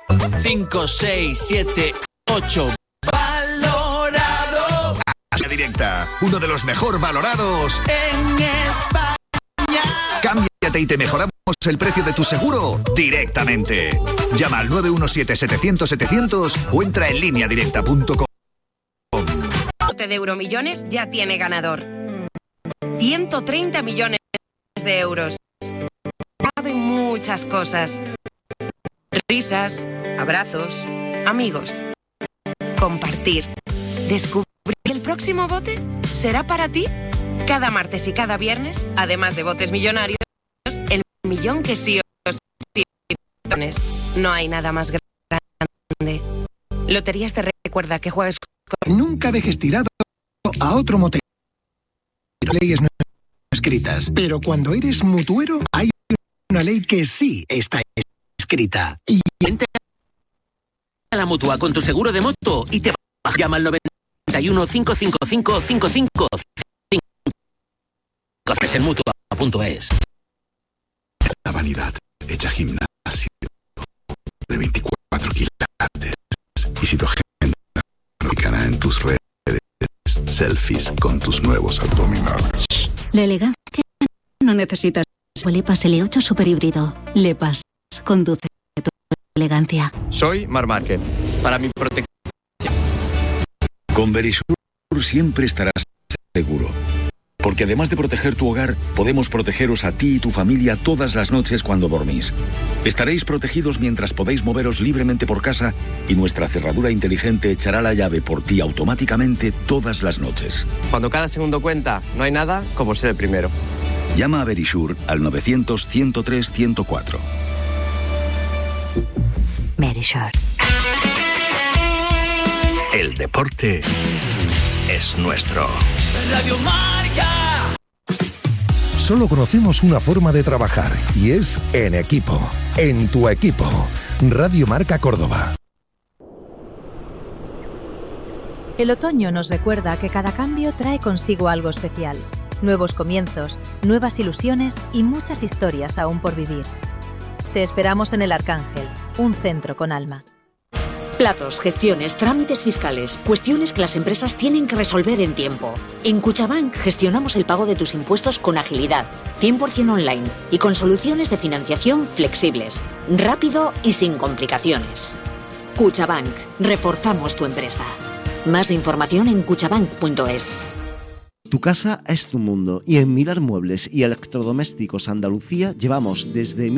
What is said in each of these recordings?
5, 6, 7, 8. ¡Valorado! Línea Directa, uno de los mejor valorados en España. Cámbiate y te mejoramos el precio de tu seguro directamente. Llama al 917-700-700 o entra en lineadirecta.com. De Euromillones ya tiene ganador. 130 millones de euros. Caben muchas cosas. Risas, abrazos, amigos. Compartir. Descubrir que el próximo bote será para ti. Cada martes y cada viernes, además de botes millonarios, el millón que sí o sí. No hay nada más grande. Loterías te recuerda que juegues con... Nunca dejes tirado a otro motero. Leyes no escritas. Pero cuando eres mutuero, hay una ley que sí está escrita. Y Vente a la Mutua con tu seguro de moto y te llama al 91 555 555. En Mutua.es. La vanidad hecha gimnasio de 24 quilates. Y si tu agenda publicará en tus redes selfies con tus nuevos abdominales. La elegancia no necesitas. Lepas L8 Super Híbrido. Lepas conduce tu elegancia. Soy Marc Márquez. Para mi protección. Con Verisur siempre estarás seguro. Porque además de proteger tu hogar, podemos protegeros a ti y tu familia todas las noches cuando dormís. Estaréis protegidos mientras podéis moveros libremente por casa y nuestra cerradura inteligente echará la llave por ti automáticamente todas las noches. Cuando cada segundo cuenta, no hay nada como ser el primero. Llama a Verisur al 900-103-104. Verisur. El deporte es nuestro. Radio Marca. solo conocemos una forma de trabajar y es en equipo. En tu equipo. Radio Marca Córdoba. El otoño nos recuerda que cada cambio trae consigo algo especial. Nuevos comienzos, nuevas ilusiones y muchas historias aún por vivir. Te esperamos en El Arcángel, un centro con alma. Plazos, gestiones, trámites fiscales, cuestiones que las empresas tienen que resolver en tiempo. En Cuchabank gestionamos el pago de tus impuestos con agilidad, 100% online y con soluciones de financiación flexibles, rápido y sin complicaciones. Cuchabank, reforzamos tu empresa. Más información en cuchabank.es. Tu casa es tu mundo y en Mirar Muebles y Electrodomésticos Andalucía llevamos desde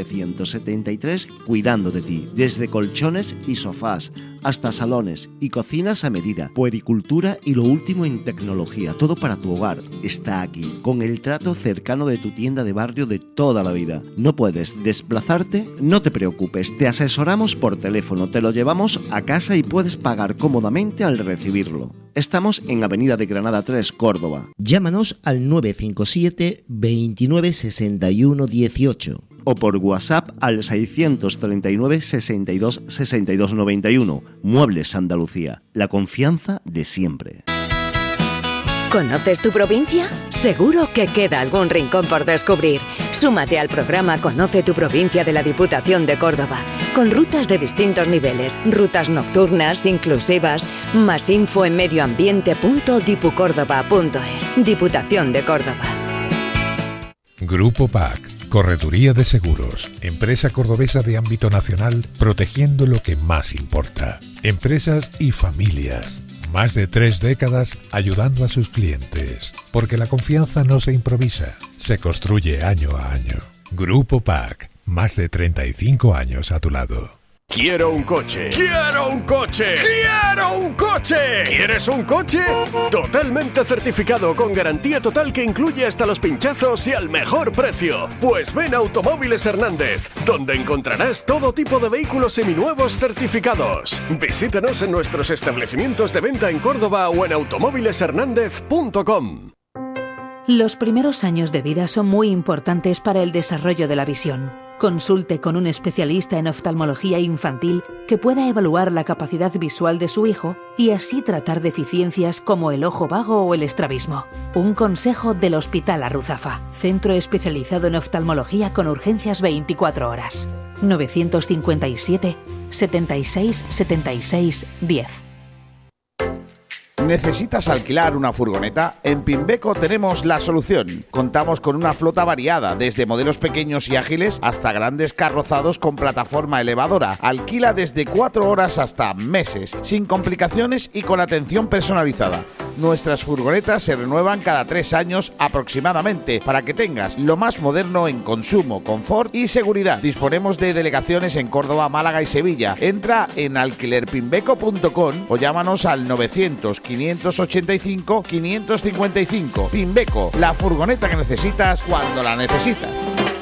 1973 cuidando de ti, desde colchones y sofás hasta salones y cocinas a medida, puericultura y lo último en tecnología, todo para tu hogar está aquí, con el trato cercano de tu tienda de barrio de toda la vida. ¿No puedes desplazarte? No te preocupes, te asesoramos por teléfono, te lo llevamos a casa y puedes pagar cómodamente al recibirlo. Estamos en Avenida de Granada 3, Córdoba. Llámanos al 957 29 61 18 o por WhatsApp al 639 62 62 91. Muebles Andalucía, la confianza de siempre. ¿Conoces tu provincia? Seguro que queda algún rincón por descubrir. Súmate al programa Conoce tu provincia de la Diputación de Córdoba, con rutas de distintos niveles, rutas nocturnas, inclusivas. Más info en medioambiente.dipucórdoba.es. Diputación de Córdoba. Grupo PAC, Correduría de Seguros, empresa cordobesa de ámbito nacional, protegiendo lo que más importa. Empresas y familias. Más de 3 décadas ayudando a sus clientes, porque la confianza no se improvisa, se construye año a año. Grupo PAC, más de 35 años a tu lado. Quiero un coche. ¡Quiero un coche! ¡Quiero un coche! ¿Quieres un coche? Totalmente certificado, con garantía total que incluye hasta los pinchazos y al mejor precio. Pues ven a Automóviles Hernández, donde encontrarás todo tipo de vehículos seminuevos certificados. Visítanos en nuestros establecimientos de venta en Córdoba o en automóvileshernandez.com. Los primeros años de vida son muy importantes para el desarrollo de la visión. Consulte con un especialista en oftalmología infantil que pueda evaluar la capacidad visual de su hijo y así tratar deficiencias como el ojo vago o el estrabismo. Un consejo del Hospital Arruzafa, centro especializado en oftalmología con urgencias 24 horas. 957 76 76 10. ¿Necesitas alquilar una furgoneta? En Pimbeco tenemos la solución. Contamos con una flota variada, desde modelos pequeños y ágiles hasta grandes carrozados con plataforma elevadora. Alquila desde 4 horas hasta meses, sin complicaciones y con atención personalizada. Nuestras furgonetas se renuevan cada 3 años aproximadamente, para que tengas lo más moderno en consumo, confort y seguridad. Disponemos de delegaciones en Córdoba, Málaga y Sevilla. Entra en alquilerpimbeco.com o llámanos al 900 585 555. Pimbeco, la furgoneta que necesitas cuando la necesitas.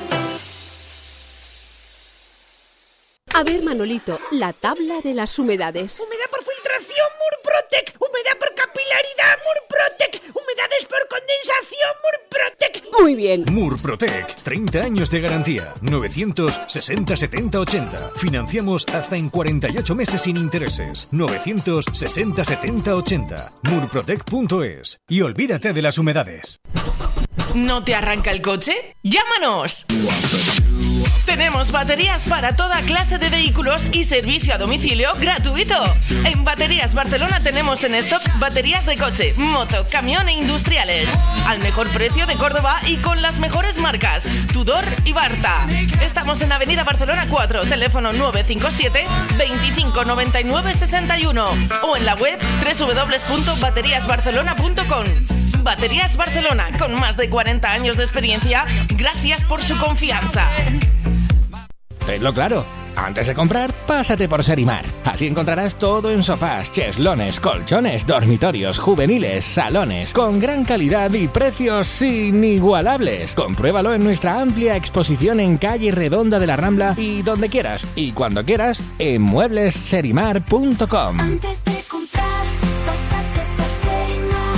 A ver, Manolito, la tabla de las humedades. Humedad por filtración, Murprotec. Humedad por capilaridad, Murprotec. Humedades por condensación, Murprotec. Muy bien. Murprotec, 30 años de garantía. 960 70 80. Financiamos hasta en 48 meses sin intereses. 960 70 80. Murprotec.es. Y olvídate de las humedades. ¿No te arranca el coche? ¡Llámanos! Tenemos baterías para toda clase de vehículos y servicio a domicilio gratuito. En Baterías Barcelona tenemos en stock baterías de coche, moto, camión e industriales. Al mejor precio de Córdoba y con las mejores marcas, Tudor y Barta. Estamos en Avenida Barcelona 4, teléfono 957 25 99 61 o en la web www.bateriasbarcelona.com. Baterías Barcelona, con más de 40 años de experiencia, gracias por su confianza. Tenlo claro, antes de comprar, pásate por Serimar. Así encontrarás todo en sofás, cheslones, colchones, dormitorios, juveniles, salones, con gran calidad y precios inigualables. Compruébalo en nuestra amplia exposición en calle Redonda de la Rambla y donde quieras y cuando quieras en mueblesserimar.com. Antes de comprar, pásate por Serimar.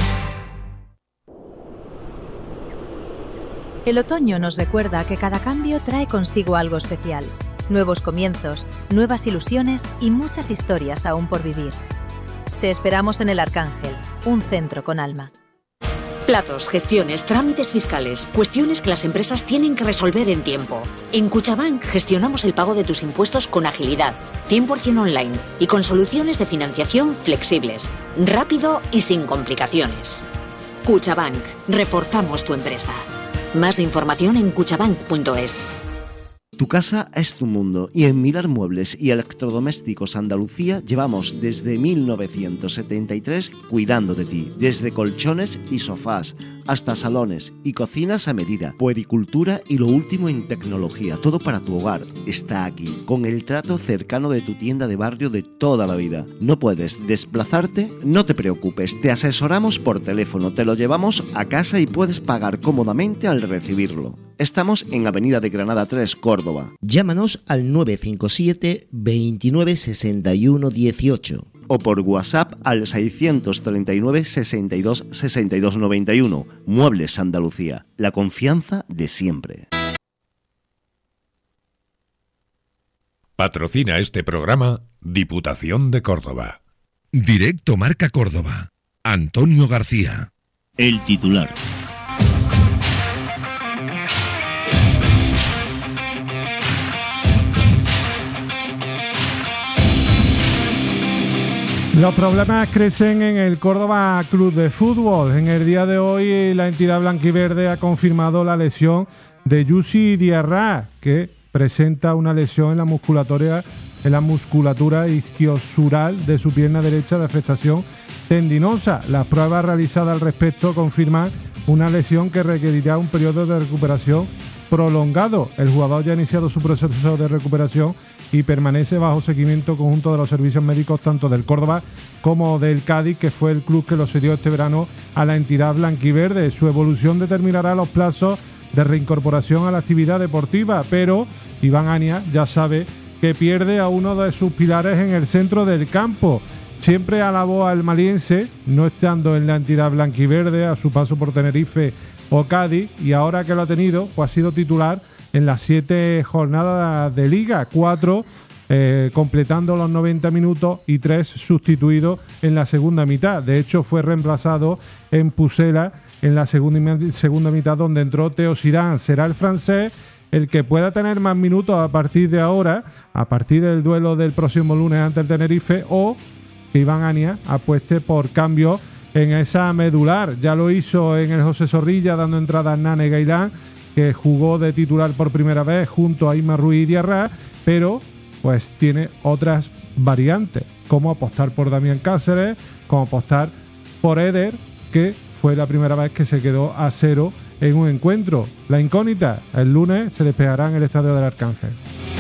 El otoño nos recuerda que cada cambio trae consigo algo especial. Nuevos comienzos, nuevas ilusiones y muchas historias aún por vivir. Te esperamos en El Arcángel, un centro con alma. Plazos, gestiones, trámites fiscales, cuestiones que las empresas tienen que resolver en tiempo. En Cuchabank gestionamos el pago de tus impuestos con agilidad, 100% online y con soluciones de financiación flexibles, rápido y sin complicaciones. Cuchabank, reforzamos tu empresa. Más información en cuchabank.es. Tu casa es tu mundo y en Mirar Muebles y Electrodomésticos Andalucía llevamos desde 1973 cuidando de ti, desde colchones y sofás hasta salones y cocinas a medida, puericultura y lo último en tecnología, todo para tu hogar está aquí, con el trato cercano de tu tienda de barrio de toda la vida. ¿No puedes desplazarte? No te preocupes, te asesoramos por teléfono, te lo llevamos a casa y puedes pagar cómodamente al recibirlo. Estamos en Avenida de Granada 3, Córdoba. Llámanos al 957 29 61 18 o por WhatsApp al 639 62 62 91. Muebles Andalucía, la confianza de siempre. Patrocina este programa Diputación de Córdoba. Directo Marca Córdoba. Antonio García. El titular. Los problemas crecen en el Córdoba Club de Fútbol. En el día de hoy la entidad blanquiverde ha confirmado la lesión de Yusi Diarra, que presenta una lesión en la musculatura isquiosural de su pierna derecha de afectación tendinosa. Las pruebas realizadas al respecto confirman una lesión que requerirá un periodo de recuperación prolongado. El jugador ya ha iniciado su proceso de recuperación y permanece bajo seguimiento conjunto de los servicios médicos tanto del Córdoba como del Cádiz, que fue el club que lo cedió este verano a la entidad blanquiverde. Su evolución determinará los plazos de reincorporación a la actividad deportiva, pero Iván Ania ya sabe que pierde a uno de sus pilares en el centro del campo. Siempre alabó al maliense, no estando en la entidad blanquiverde, a su paso por Tenerife o Cádiz, y ahora que lo ha tenido, pues ha sido titular en las 7 jornadas de Liga, 4 completando los 90 minutos y 3 sustituidos en la segunda mitad. De hecho, fue reemplazado en Pucela en la segunda mitad, donde entró Teo Zidane. Será el francés el que pueda tener más minutos a partir de ahora, a partir del duelo del próximo lunes ante el Tenerife, o que Iván Ania apueste por cambios en esa medular. Ya lo hizo en el José Zorrilla, dando entrada a Nane Gailán, que jugó de titular por primera vez junto a Isma Ruiz y Diarra, pero pues tiene otras variantes, como apostar por Damián Cáceres, como apostar por Eder, que fue la primera vez que se quedó a 0 en un encuentro. La incógnita, el lunes se despegará en el Estadio del Arcángel.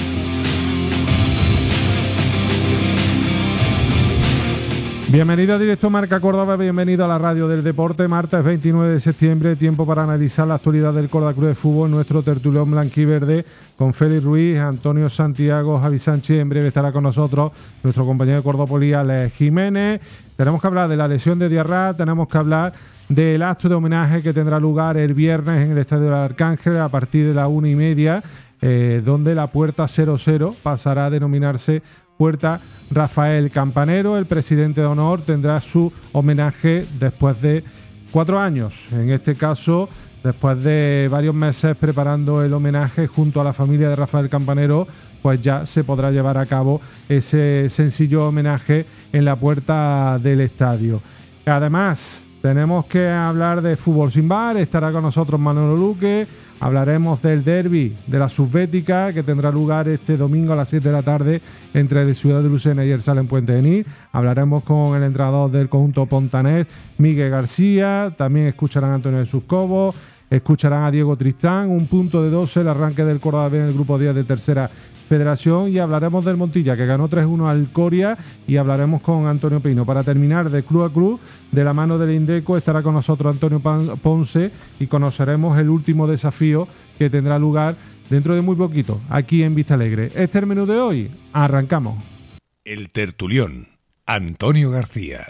Bienvenido a Directo Marca Córdoba, bienvenido a la radio del deporte. Martes 29 de septiembre, tiempo para analizar la actualidad del Córdoba Club de Fútbol, nuestro tertulión blanquiverde con Félix Ruiz, Antonio Santiago, Javi Sánchez. En breve estará con nosotros nuestro compañero de Cordópolis, Alex Jiménez. Tenemos que hablar de la lesión de Diarra, tenemos que hablar del acto de homenaje que tendrá lugar el viernes en el Estadio del Arcángel a partir de las 1:30, donde la puerta 00 pasará a denominarse Puerta Rafael Campanero. El presidente de honor tendrá su homenaje después de 4 años. En este caso, después de varios meses preparando el homenaje junto a la familia de Rafael Campanero, pues ya se podrá llevar a cabo ese sencillo homenaje en la puerta del estadio. Además, tenemos que hablar de fútbol sin bar. Estará con nosotros Manolo Luque. Hablaremos del derbi de la Subbética, que tendrá lugar este domingo a las 7 de la tarde entre el Ciudad de Lucena y el Sala en Puente Genil. Hablaremos con el entrenador del conjunto pontanés, Miguel García. También escucharán a Antonio Jesús Cobo, escucharán a Diego Tristán. Un punto de 12, el arranque del Córdoba B en el grupo 10 de Tercera Federación. Y hablaremos del Montilla, que ganó 3-1 al Coria, y hablaremos con Antonio Pino. Para terminar, de club a club, de la mano del Indeco, estará con nosotros Antonio Ponce y conoceremos el último desafío que tendrá lugar dentro de muy poquito, aquí en Vista Alegre. Este es el menú de hoy. Arrancamos. El tertulión, Antonio García.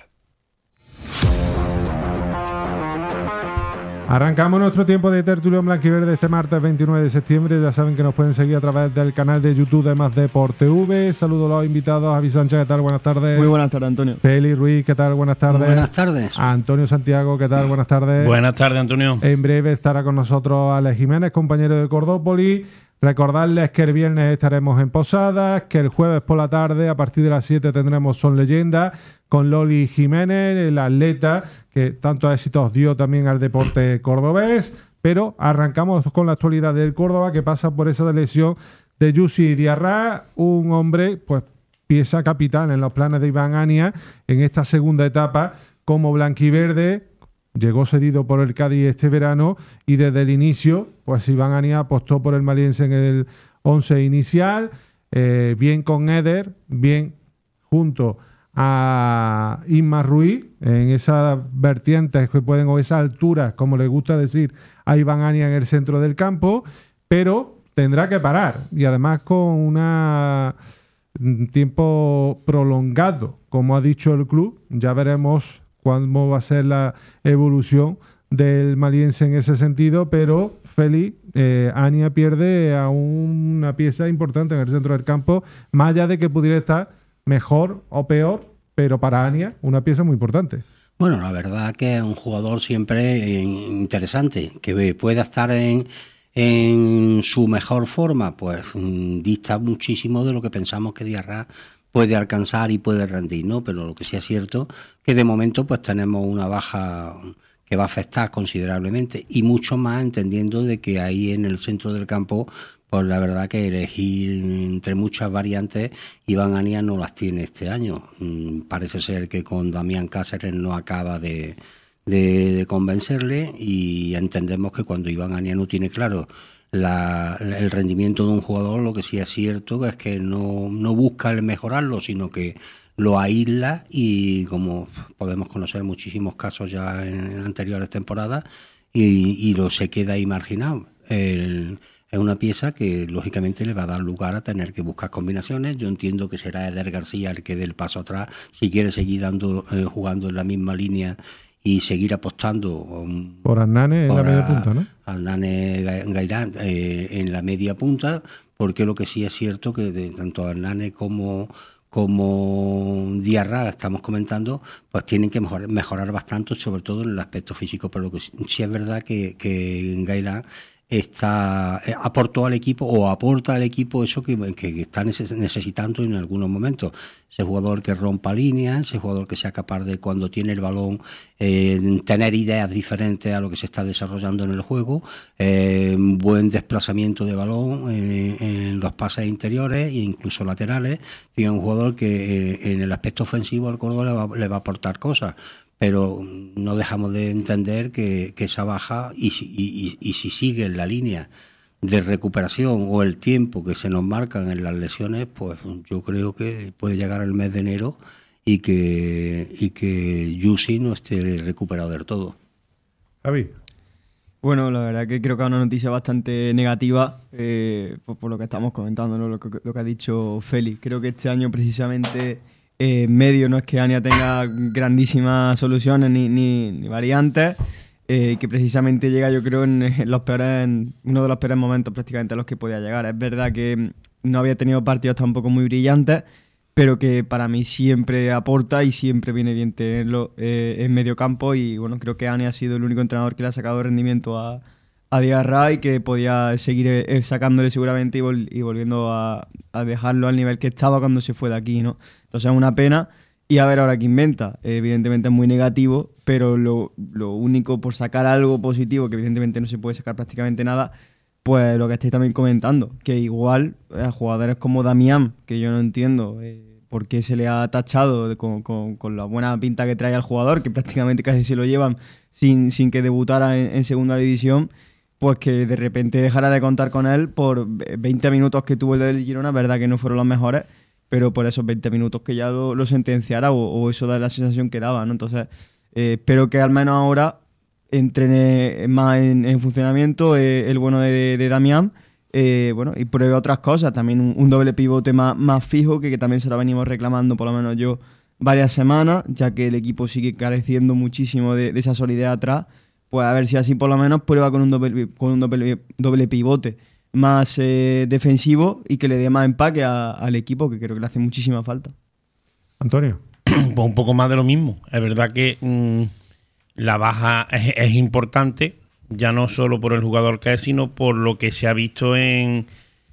Arrancamos nuestro tiempo de tertulión blanquiverde este martes 29 de septiembre. Ya saben que nos pueden seguir a través del canal de YouTube de Más Deport TV. Saludos a los invitados. Javi Sánchez, ¿qué tal? Buenas tardes. Muy buenas tardes, Antonio. Félix Ruiz, ¿qué tal? Buenas tardes. Buenas tardes. Antonio Santiago, ¿qué tal? Buenas tardes. Buenas tardes, Antonio. En breve estará con nosotros Alex Jiménez, compañero de Cordópolis. Recordarles que el viernes estaremos en Posadas, que el jueves por la tarde, a partir de las 7, tendremos Son Leyenda con Loli Jiménez, el atleta que tantos éxitos dio también al deporte cordobés. Pero arrancamos con la actualidad del Córdoba, que pasa por esa lesión de Yusi Diarra, un hombre, pues pieza capital en los planes de Iván Ania en esta segunda etapa como blanquiverde. Llegó cedido por el Cádiz este verano y desde el inicio, pues Iván Ania apostó por el maliense en el 11 inicial, bien con Eder, bien junto a Isma Ruiz, en esas vertientes que pueden, o esas alturas, como le gusta decir a Iván Ania, en el centro del campo, pero tendrá que parar, y además con un tiempo prolongado, como ha dicho el club. Ya veremos cómo va a ser la evolución del maliense en ese sentido, pero Félix, Ania pierde a una pieza importante en el centro del campo, más allá de que pudiera estar mejor o peor, pero para Ania una pieza muy importante. Bueno, la verdad que es un jugador siempre interesante, que pueda estar en su mejor forma, pues dista muchísimo de lo que pensamos que Diarra puede alcanzar y puede rendir, ¿no? Pero lo que sí es cierto que de momento pues tenemos una baja que va a afectar considerablemente, y mucho más entendiendo de que ahí en el centro del campo, pues la verdad que elegir entre muchas variantes, Iván Ania no las tiene este año. Parece ser que con Damián Cáceres no acaba de convencerle, y entendemos que cuando Iván Ania no tiene claro el rendimiento de un jugador, lo que sí es cierto es que no busca el mejorarlo, sino que lo aísla, y como podemos conocer muchísimos casos ya en anteriores temporadas, y lo se queda ahí marginado. Es una pieza que lógicamente le va a dar lugar a tener que buscar combinaciones. Yo entiendo que será Eder García el que dé el paso atrás si quiere seguir jugando en la misma línea y seguir apostando por Hernane en la media punta, ¿no? Hernane Gairán en la media punta, porque lo que sí es cierto que tanto Hernane como Diarra, estamos comentando, pues tienen que mejorar bastante, sobre todo en el aspecto físico. Pero lo que sí es verdad que Gairán aportó al equipo o aporta al equipo eso que está necesitando en algunos momentos. Ese jugador que rompa líneas, ese jugador que sea capaz de, cuando tiene el balón, tener ideas diferentes a lo que se está desarrollando en el juego, buen desplazamiento de balón en los pases interiores e incluso laterales. Y un jugador que en el aspecto ofensivo al Córdoba le va a aportar cosas. Pero no dejamos de entender que esa baja, y si sigue en la línea de recuperación o el tiempo que se nos marcan en las lesiones, pues yo creo que puede llegar el mes de enero y que Yusi no esté recuperado del todo. Javi. Bueno, la verdad que creo que es una noticia bastante negativa, por lo que estamos comentando, ¿no? Lo que ha dicho Félix. Creo que este año precisamente... medio no es que Ania tenga grandísimas soluciones ni variantes, que precisamente llega, yo creo, en uno de los peores momentos prácticamente a los que podía llegar. Es verdad que no había tenido partidos tampoco muy brillantes, pero que para mí siempre aporta y siempre viene bien tenerlo en medio campo. Y bueno, creo que Ania ha sido el único entrenador que le ha sacado rendimiento a Diarra y que podía seguir sacándole seguramente y volviendo a dejarlo al nivel que estaba cuando se fue de aquí, ¿no? Entonces es una pena, y a ver ahora qué inventa. Evidentemente es muy negativo, pero lo único, por sacar algo positivo, que evidentemente no se puede sacar prácticamente nada, pues lo que estáis también comentando, que igual a jugadores como Damián, que yo no entiendo por qué se le ha tachado con la buena pinta que trae al jugador, que prácticamente casi se lo llevan sin que debutara en segunda división, pues que de repente dejara de contar con él por 20 minutos que tuvo el del Girona. Verdad que no fueron los mejores, pero por esos 20 minutos que ya lo sentenciara, o eso da la sensación que daba, ¿no? Entonces, espero que al menos ahora entrene más en funcionamiento el bueno de Damián, bueno, y pruebe otras cosas. También un doble pivote más fijo, que también se lo venimos reclamando, por lo menos yo, varias semanas, ya que el equipo sigue careciendo muchísimo de esa solidez atrás. Pues a ver si así por lo menos prueba con un doble pivote más defensivo y que le dé más empaque al equipo, que creo que le hace muchísima falta. Antonio. Pues un poco más de lo mismo. Es verdad que la baja es importante, ya no solo por el jugador que es, sino por lo que se ha visto en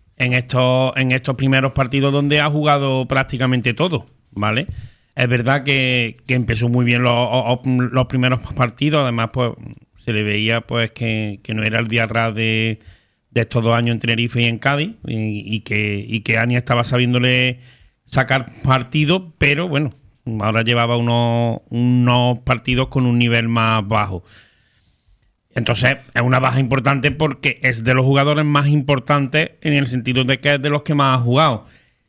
estos primeros partidos donde ha jugado prácticamente todo, ¿vale? Es verdad que empezó muy bien los primeros partidos, además pues se le veía pues que no era el Diarra de estos 2 años en Tenerife y en Cádiz, y que Ania estaba sabiéndole sacar partido, pero bueno, ahora llevaba unos partidos con un nivel más bajo. Entonces es una baja importante porque es de los jugadores más importantes en el sentido de que es de los que más ha jugado.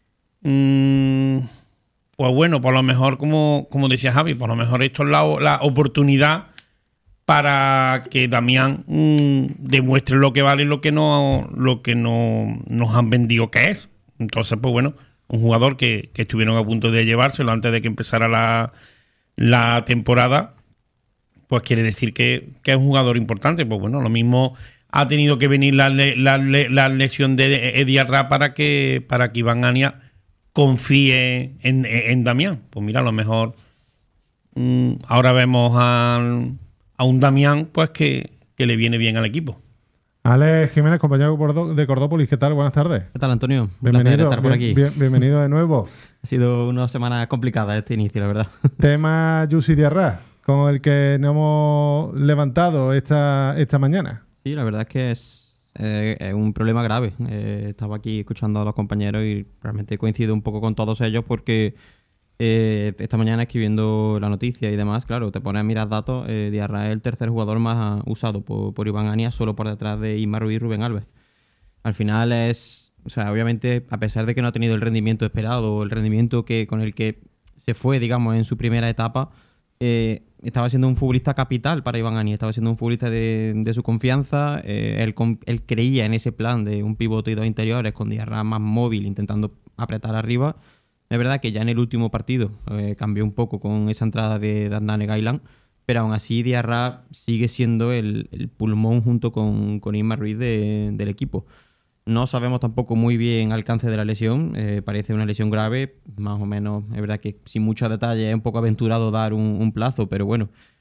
Pues bueno, por lo mejor, como decía Javi, por lo mejor esto es la oportunidad para que Damián demuestre lo que vale y lo que no nos han vendido que es. Entonces, pues bueno, un jugador que estuvieron a punto de llevárselo antes de que empezara la temporada, pues quiere decir que es un jugador importante. Pues bueno, lo mismo ha tenido que venir la lesión de Diarra para que Iván Ania confíe en Damián. Pues mira, a lo mejor ahora vemos a un Damián pues que le viene bien al equipo. Alex Jiménez, compañero de Cordópolis, ¿qué tal? Buenas tardes. ¿Qué tal, Antonio? Bienvenido, estar por aquí. Bienvenido de nuevo. Ha sido una semana complicada este inicio, la verdad. Tema Yusi Diarra, con el que nos hemos levantado esta mañana. Sí, la verdad es que es un problema grave. Estaba aquí escuchando a los compañeros y realmente coincido un poco con todos ellos porque esta mañana escribiendo la noticia y demás, claro, te pones a mirar datos, Diarra es el tercer jugador más usado por Iván Ania, solo por detrás de Isma Ruiz y Rubén Alves. Al final o sea, obviamente, a pesar de que no ha tenido el rendimiento esperado o el rendimiento con el que se fue, digamos, en su primera etapa, estaba siendo un futbolista capital para Iván Ania, estaba siendo un futbolista de su confianza. Él creía en ese plan de un pivote y 2 interiores con Diarra más móvil intentando apretar arriba. Es verdad que ya en el último partido cambió un poco con esa entrada de Dandane Gailán, pero aún así Diarra sigue siendo el pulmón junto con Isma Ruiz del equipo. No sabemos tampoco muy bien el alcance de la lesión, parece una lesión grave, más o menos. Es verdad que sin muchos detalles es un poco aventurado dar un plazo, pero bueno,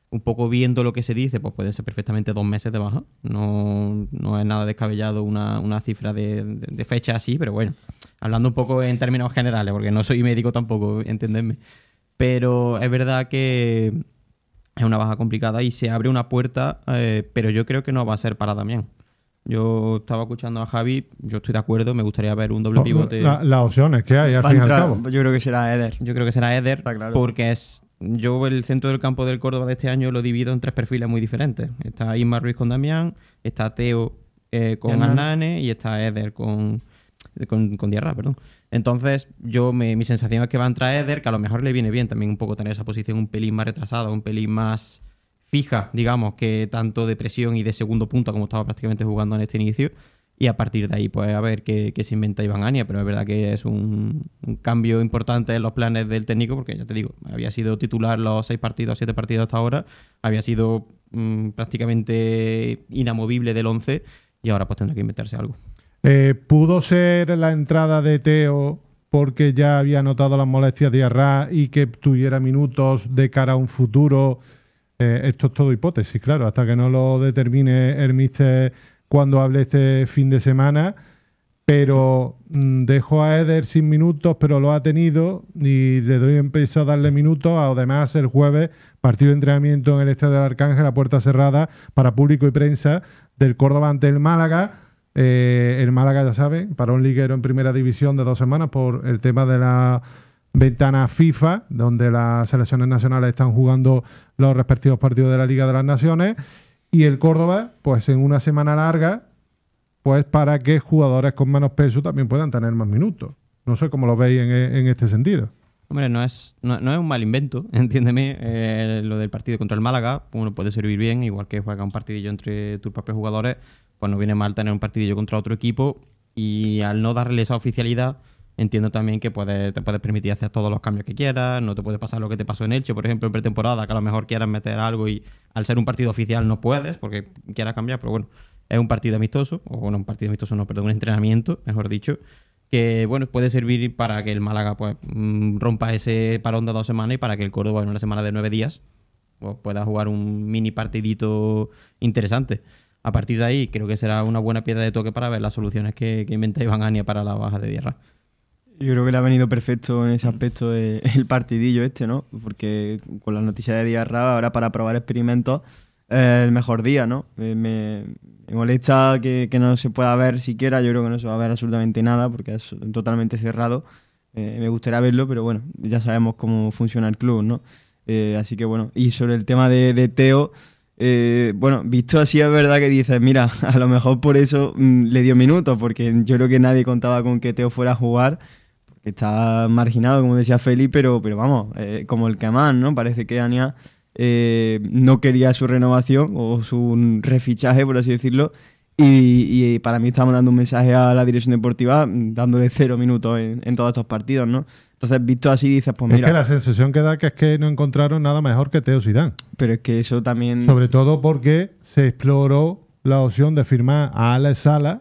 un poco viendo lo que se dice, pues puede ser perfectamente 2 meses de baja. No es nada descabellado una cifra de fecha así, pero bueno, hablando un poco en términos generales, porque no soy médico tampoco, entendedme. Pero es verdad que es una baja complicada y se abre una puerta, pero yo creo que no va a ser para Damián. Yo estaba escuchando a Javi, yo estoy de acuerdo, me gustaría ver un doble pivote. Las opciones que hay, al fin y al cabo. Yo creo que será Eder. Yo creo que será Eder, claro. Porque yo el centro del campo del Córdoba de este año lo divido en 3 perfiles muy diferentes. Está Isma Ruiz con Damián, está Teo con Hernane y está Eder con Diarra, perdón. Entonces, mi sensación es que va a entrar Eder, que a lo mejor le viene bien también un poco tener esa posición un pelín más retrasada, un pelín más fija, digamos, que tanto de presión y de segundo punto como estaba prácticamente jugando en este inicio. Y a partir de ahí, pues a ver qué se inventa Iván Ania. Pero es verdad que es un cambio importante en los planes del técnico, porque ya te digo, había sido titular los 7 partidos hasta ahora, había sido prácticamente inamovible del 11 y ahora pues tendrá que inventarse algo. ¿Pudo ser la entrada de Teo porque ya había notado las molestias de Diarra y que tuviera minutos de cara a un futuro? Esto es todo hipótesis, claro, hasta que no lo determine el míster cuando hable este fin de semana, pero dejó a Eder sin minutos, pero lo ha tenido y empezó a darle minutos. Además, el jueves, partido de entrenamiento en el Estadio del Arcángel, a puerta cerrada para público y prensa del Córdoba ante el Málaga. El Málaga, ya saben, para un liguero en primera división de 2 semanas por el tema de la ventana FIFA, donde las selecciones nacionales están jugando los respectivos partidos de la Liga de las Naciones, y el Córdoba, pues en una semana larga, pues para que jugadores con menos peso también puedan tener más minutos. No sé cómo lo veis en este sentido. Hombre, no es un mal invento, entiéndeme. Lo del partido contra el Málaga, uno puede servir bien, igual que juega un partidillo entre tus propios jugadores, pues no viene mal tener un partidillo contra otro equipo, y al no darle esa oficialidad, entiendo también que te puedes permitir hacer todos los cambios que quieras. No te puede pasar lo que te pasó en Elche, por ejemplo, en pretemporada, que a lo mejor quieras meter algo y al ser un partido oficial no puedes porque quieras cambiar, pero bueno, es un partido amistoso, un entrenamiento, mejor dicho, que bueno, puede servir para que el Málaga pues rompa ese parón de 2 semanas y para que el Córdoba en una semana de 9 días pues pueda jugar un mini partidito interesante. A partir de ahí creo que será una buena piedra de toque para ver las soluciones que inventa Iván Ania para la baja de Diarra. Yo creo que le ha venido perfecto en ese aspecto el partidillo ¿no? Porque con las noticias de Diarra, ahora para probar experimentos, el mejor día, ¿no? Me molesta que no se pueda ver siquiera. Yo creo que no se va a ver absolutamente nada porque es totalmente cerrado. Me gustaría verlo, pero bueno, ya sabemos cómo funciona el club, ¿no? Así que bueno, y sobre el tema de Teo, bueno, visto así es verdad que dices, mira, a lo mejor por eso le dio minutos, porque yo creo que nadie contaba con que Teo fuera a jugar, porque está marginado, como decía Feli, pero vamos, como el que más, ¿no? Parece que Ania no quería su renovación o su refichaje, por así decirlo, y para mí estamos dando un mensaje a la dirección deportiva dándole 0 minutos en todos estos partidos, ¿no? Entonces, visto así, dices, pues mira... Es que la sensación que da que es que no encontraron nada mejor que Teo Zidane. Pero es que eso también... Sobre todo porque se exploró la opción de firmar a Alex Sala,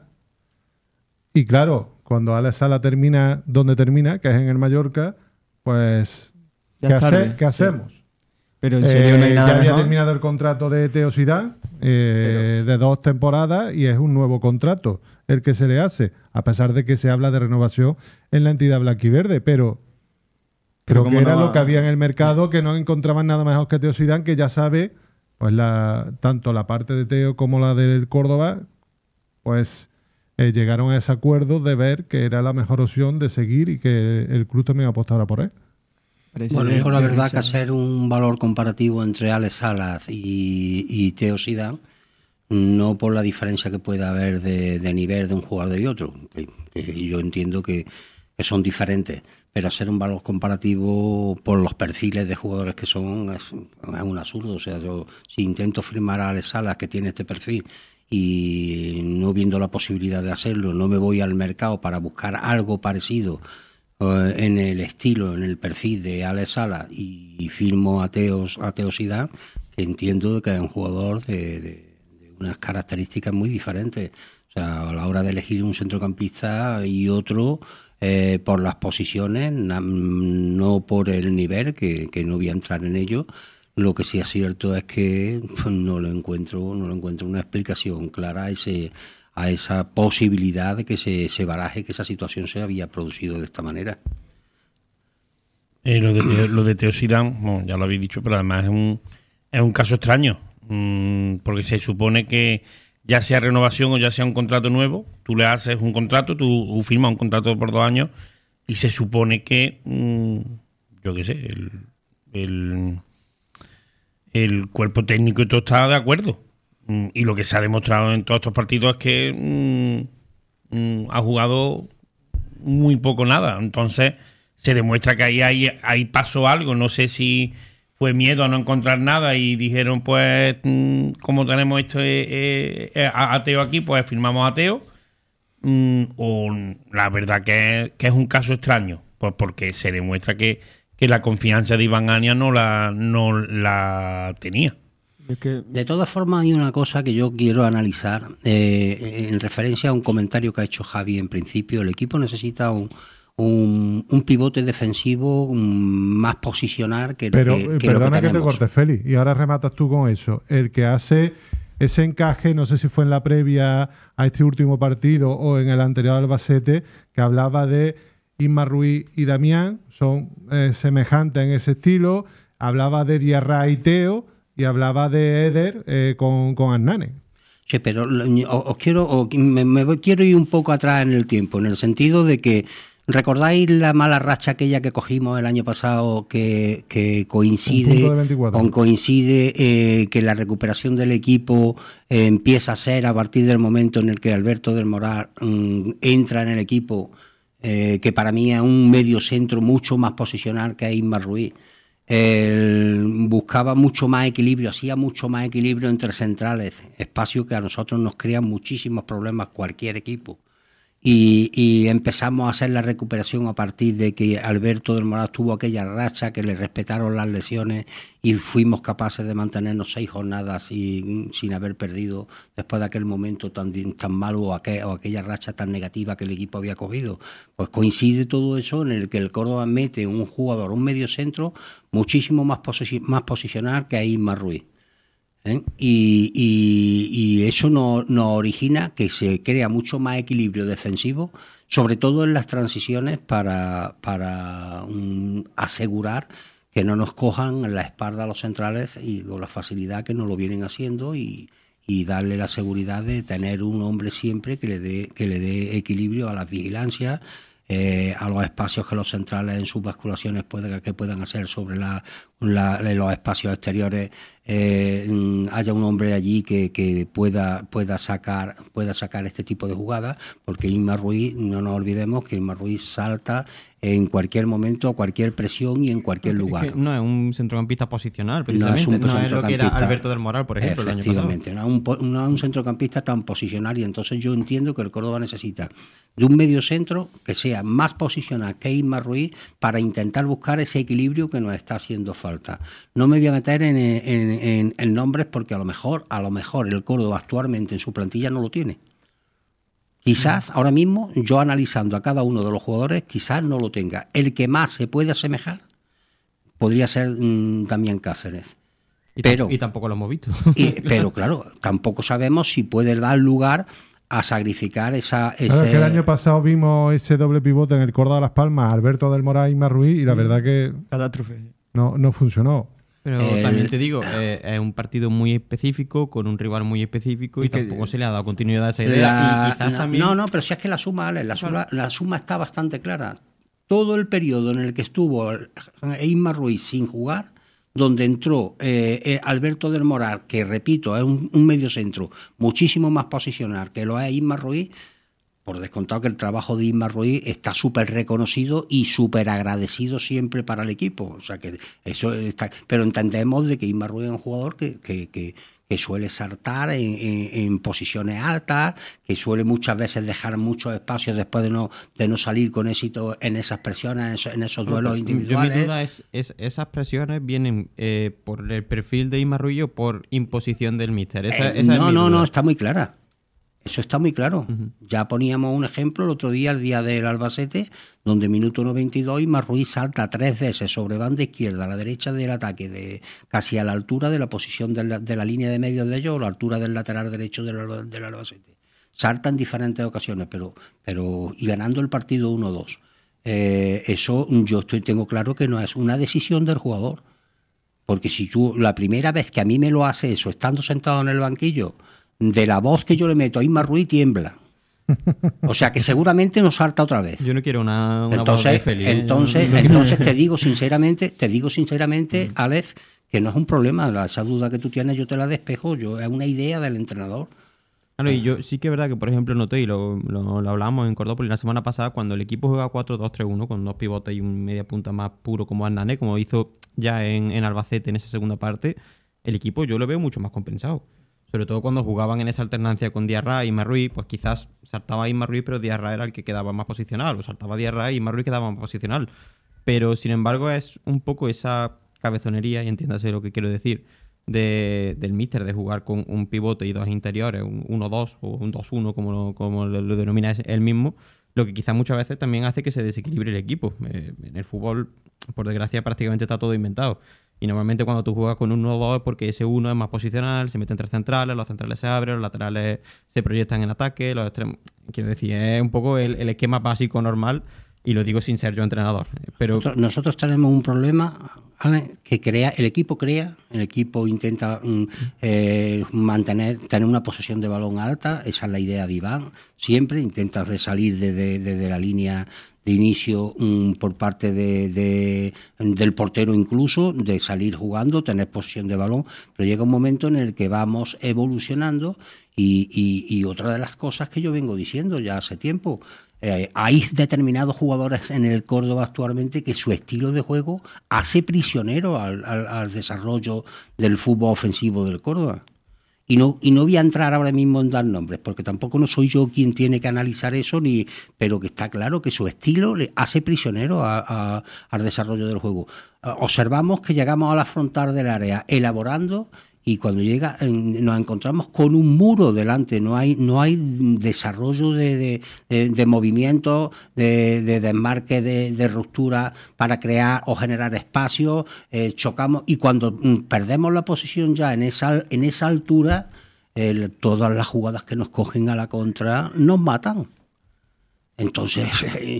y claro, cuando Alex Sala termina donde termina, que es en el Mallorca, pues ¿qué hacemos? Sí. Pero en serio no hay nada ya había mejor. terminado el contrato de Teo Zidane de 2 temporadas y es un nuevo contrato el que se le hace, a pesar de que se habla de renovación en la entidad blanquiverde, pero creo que era lo que había en el mercado, que no encontraban nada mejor que Teo Zidane, que ya sabe, pues tanto la parte de Teo como la del Córdoba, pues llegaron a ese acuerdo de ver que era la mejor opción de seguir y que el club también apostara por él. Bueno, yo la verdad que hacer un valor comparativo entre Alex Salas y Teo Zidane, no por la diferencia que pueda haber de nivel de un jugador y otro, que yo entiendo que son diferentes, pero hacer un valor comparativo por los perfiles de jugadores que son es un absurdo. O sea, yo si intento firmar a Alex Salas, que tiene este perfil, y no viendo la posibilidad de hacerlo, no me voy al mercado para buscar algo parecido en el estilo, en el perfil de Alex Sala, y firmo a Teo Zidane, que entiendo que es un jugador de unas características muy diferentes. O sea, a la hora de elegir un centrocampista y otro por las posiciones, no por el nivel, que no voy a entrar en ello, Lo que sí es cierto es que pues, no le encuentro una explicación clara a esa posibilidad de que se baraje que esa situación se había producido de esta manera. Lo de Theo Zidane, bueno, ya lo habéis dicho, pero además es un caso extraño, porque se supone que ya sea renovación o ya sea un contrato nuevo, tú le haces un contrato, tú firmas un contrato por 2 años y se supone que, yo qué sé, el cuerpo técnico y todo está de acuerdo. Y lo que se ha demostrado en todos estos partidos es que ha jugado muy poco nada. Entonces se demuestra que ahí pasó algo. No sé si fue miedo a no encontrar nada y dijeron, pues, como tenemos esto a Theo aquí, pues firmamos a Theo. O la verdad que es un caso extraño, pues porque se demuestra que la confianza de Iván Ania no la tenía. De todas formas, hay una cosa que yo quiero analizar en referencia a un comentario que ha hecho Javi en principio. El equipo necesita un pivote defensivo más posicional que Pero, lo que perdona que te tenemos. corte, Félix, y ahora rematas tú con eso. El que hace ese encaje, no sé si fue en la previa a este último partido o en el anterior Albacete, que hablaba de Isma Ruiz y Damián, son semejantes en ese estilo, hablaba de Diarra y Teo, y hablaba de Eder con Hernán. Sí, pero quiero ir un poco atrás en el tiempo, en el sentido de que ¿recordáis la mala racha aquella que cogimos el año pasado que coincide que la recuperación del equipo empieza a ser a partir del momento en el que Alberto del Moral entra en el equipo, que para mí es un medio centro mucho más posicional que Isma Ruiz? Buscaba mucho más equilibrio, hacía mucho más equilibrio entre centrales, espacio que a nosotros nos crea muchísimos problemas cualquier equipo. Y empezamos a hacer la recuperación a partir de que Alberto del Moral tuvo aquella racha, que le respetaron las lesiones y fuimos capaces de mantenernos 6 jornadas sin haber perdido después de aquel momento tan malo o aquella racha tan negativa que el equipo había cogido. Pues coincide todo eso en el que el Córdoba mete un jugador, un medio centro muchísimo más posicional que Isma Ruiz. Y eso nos origina que se crea mucho más equilibrio defensivo, sobre todo en las transiciones para asegurar que no nos cojan en la espalda a los centrales y con la facilidad que nos lo vienen haciendo y darle la seguridad de tener un hombre siempre que le dé equilibrio a las vigilancias, a los espacios que los centrales en sus basculaciones puedan hacer sobre los espacios exteriores, haya un hombre allí que pueda sacar este tipo de jugadas, porque Isma Ruiz, no nos olvidemos que Isma Ruiz salta en cualquier momento, a cualquier presión y en cualquier lugar. Es que no es un centrocampista posicional, precisamente. No es lo que era Alberto del Moral, por ejemplo, el año pasado. Efectivamente, no es un centrocampista tan posicional, y entonces yo entiendo que el Córdoba necesita de un medio centro que sea más posicional que Isma Ruiz para intentar buscar ese equilibrio que nos está haciendo falta. No me voy a meter en nombres porque a lo mejor el Córdoba actualmente en su plantilla no lo tiene. Quizás ahora mismo, yo analizando a cada uno de los jugadores, quizás no lo tenga. El que más se puede asemejar podría ser Damián Cáceres. Y tampoco lo hemos visto. Pero claro, tampoco sabemos si puede dar lugar a sacrificar ese... Es que el año pasado vimos ese doble pivote en el Córdoba Las Palmas, Alberto del Moral y Isma Ruiz, y la verdad que catástrofe. No funcionó. Pero también te digo, es un partido muy específico, con un rival muy específico, y tampoco se le ha dado continuidad a esa idea. Y quizás también... No, pero si es que la suma está bastante clara. Todo el periodo en el que estuvo Isma Ruiz sin jugar, donde entró Alberto del Moral, que repito, es un medio centro muchísimo más posicional que lo es Isma Ruiz, por descontado que el trabajo de Isma Ruiz está súper reconocido y súper agradecido siempre para el equipo. O sea que eso está, pero entendemos de que Isma Ruiz es un jugador que suele saltar en posiciones altas, que suele muchas veces dejar muchos espacios después de no salir con éxito en esas presiones, en esos duelos individuales. Mi duda es esas presiones vienen por el perfil de Isma Ruiz o por imposición del míster. No, está muy clara. Eso está muy claro. Ya poníamos un ejemplo el otro día, el día del Albacete, donde minuto 92 Isma Ruiz salta 3 veces sobre banda izquierda a la derecha del ataque, casi a la altura de la posición de la línea de medio de ellos, o la altura del lateral derecho del Albacete. Salta en diferentes ocasiones, pero y ganando el partido 1-2. Eso tengo claro que no es una decisión del jugador. Porque si la primera vez que a mí me lo hace eso, estando sentado en el banquillo, de la voz que yo le meto a Isma Ruiz tiembla. O sea que seguramente nos salta otra vez. Yo no quiero una entonces, voz de feliz. Entonces te digo sinceramente, Alex, que no es un problema. Esa duda que tú tienes yo te la despejo. Es una idea del entrenador. Claro, y yo sí que es verdad que, por ejemplo, noté, y lo hablábamos en Cordópolis la semana pasada, cuando el equipo juega 4-2-3-1, con 2 pivotes y un media punta más puro como Arnane, como hizo ya en Albacete en esa segunda parte, el equipo yo lo veo mucho más compensado. Sobre todo cuando jugaban en esa alternancia con Diarra y Isma Ruiz, pues quizás saltaba Isma Ruiz, pero Diarra era el que quedaba más posicional, o saltaba Diarra y Isma Ruiz quedaba más posicional. Pero, sin embargo, es un poco esa cabezonería, y entiéndase lo que quiero decir, del míster, de jugar con un pivote y 2 interiores, un 1-2 o un 2-1, como lo denomina él mismo, lo que quizás muchas veces también hace que se desequilibre el equipo. En el fútbol, por desgracia, prácticamente está todo inventado. Y normalmente cuando tú juegas con un 1-2 es porque ese 1 es más posicional, se meten 3 centrales, los centrales se abren, los laterales se proyectan en ataque, los extremos... Quiero decir, es un poco el esquema básico normal, y lo digo sin ser yo entrenador. Pero nosotros tenemos un problema, ¿vale? Que el equipo intenta tener una posesión de balón alta. Esa es la idea de Iván. Siempre intentas de salir desde la línea de inicio por parte del portero, incluso de salir jugando, tener posesión de balón, pero llega un momento en el que vamos evolucionando y otra de las cosas que yo vengo diciendo ya hace tiempo, hay determinados jugadores en el Córdoba actualmente que su estilo de juego hace prisionero al desarrollo del fútbol ofensivo del Córdoba. Y no voy a entrar ahora mismo en dar nombres, porque tampoco no soy yo quien tiene que analizar eso, pero que está claro que su estilo le hace prisionero al desarrollo del juego. Observamos que llegamos a la frontal del área elaborando, y cuando nos encontramos con un muro delante, no hay desarrollo de movimiento, de desmarque, de ruptura para crear o generar espacio, chocamos, y cuando perdemos la posición ya en esa altura, todas las jugadas que nos cogen a la contra nos matan. Entonces,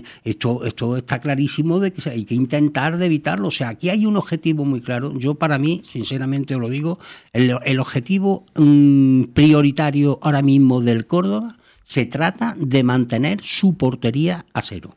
esto está clarísimo de que hay que intentar de evitarlo. O sea, aquí hay un objetivo muy claro. Yo, para mí, sinceramente os lo digo, el objetivo prioritario ahora mismo del Córdoba se trata de mantener su portería a 0.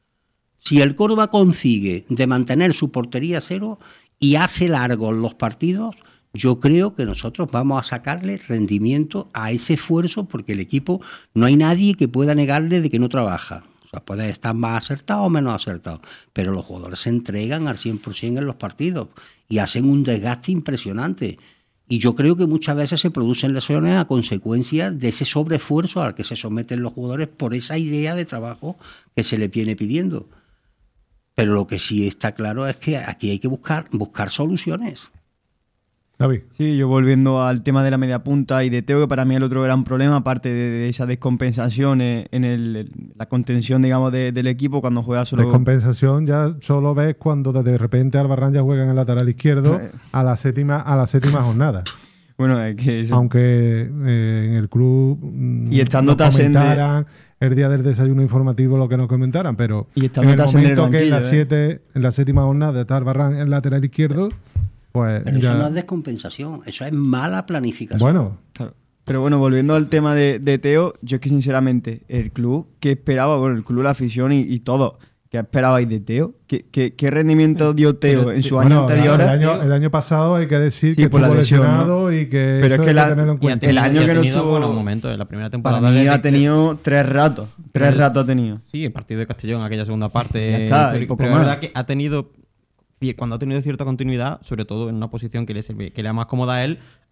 Si el Córdoba consigue de mantener su portería a 0 y hace largos los partidos, yo creo que nosotros vamos a sacarle rendimiento a ese esfuerzo, porque el equipo, no hay nadie que pueda negarle de que no trabaja. O sea, puede estar más acertado o menos acertado, pero los jugadores se entregan al 100% en los partidos y hacen un desgaste impresionante. Y yo creo que muchas veces se producen lesiones a consecuencia de ese sobreesfuerzo al que se someten los jugadores por esa idea de trabajo que se les viene pidiendo. Pero lo que sí está claro es que aquí hay que buscar soluciones. David. Sí, yo volviendo al tema de la media punta y de Teo, que para mí el otro gran problema, aparte de esa descompensación en la contención, digamos, del equipo cuando juega solo... Descompensación ya solo ves cuando de repente Albarrán ya juega en el lateral izquierdo a la séptima jornada. Bueno, es que eso... Aunque en el club y estando comentaran el día del desayuno informativo lo que nos comentaran, pero y en el momento que en la séptima jornada está Albarrán en el lateral izquierdo, pues pero ya... eso no es descompensación, eso es mala planificación. Bueno, claro. Pero bueno, volviendo al tema de Teo, yo es que sinceramente, el club, ¿qué esperaba? Bueno, el club, la afición y todo, ¿qué esperabais de Teo? ¿Qué rendimiento dio Teo en sus años anteriores? El año pasado hay que decir sí, que estuvo lesionado, ¿no? Y que pero eso es que hay que tenerlo en cuenta. el año que no estuvo... buenos momentos en la primera temporada. Para mí ha tenido 3 ratos. 3 ratos ha tenido. Sí, el partido de Castellón, aquella segunda parte. Ya está, pero es verdad que ha tenido... Cuando ha tenido cierta continuidad, sobre todo en una posición que le es más cómoda a él,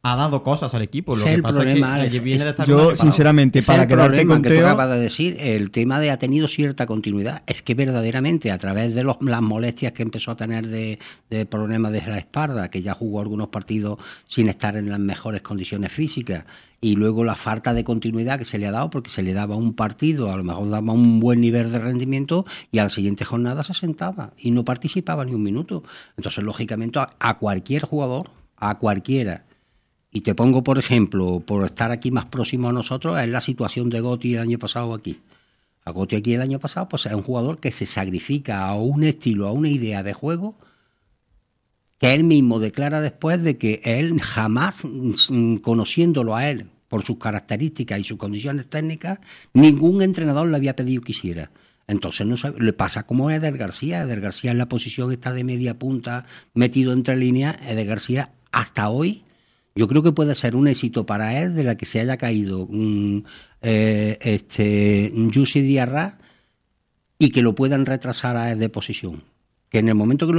ha dado cosas al equipo. Lo Ese que el pasa problema, es que viene de estar yo, un año parado. sinceramente, Ese para es el quedarte problema con que tú Teo, acabas de decir, el tema de ha tenido cierta continuidad. Es que verdaderamente a través de las molestias que empezó a tener de problemas de la espalda, que ya jugó algunos partidos sin estar en las mejores condiciones físicas, y luego la falta de continuidad que se le ha dado, porque se le daba un partido, a lo mejor daba un buen nivel de rendimiento, y a la siguiente jornada se sentaba y no participaba ni un minuto. Entonces, lógicamente, a cualquier jugador, a cualquiera. Y te pongo, por ejemplo, por estar aquí más próximo a nosotros, es la situación de Gotti el año pasado aquí. A Gotti aquí el año pasado, pues es un jugador que se sacrifica a un estilo, a una idea de juego, que él mismo declara después de que él jamás, conociéndolo a él por sus características y sus condiciones técnicas, ningún entrenador le había pedido que hiciera. Entonces no sabe, le pasa como a Eder García. Eder García en la posición está de media punta, metido entre líneas. Eder García hasta hoy, yo creo que puede ser un éxito para él de la que se haya caído Jussi Diarra y que lo puedan retrasar a él de posición. Que en el momento que lo